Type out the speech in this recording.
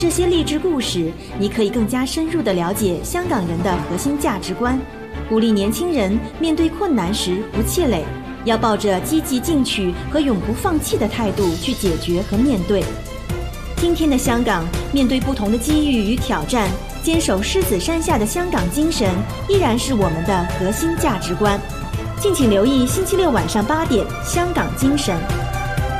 这些励志故事，你可以更加深入地了解香港人的核心价值观，鼓励年轻人面对困难时不气馁，要抱着积极进取和永不放弃的态度去解决和面对。今天的香港，面对不同的机遇与挑战，坚守狮子山下的香港精神依然是我们的核心价值观。敬请留意星期六晚上8点《香港精神》。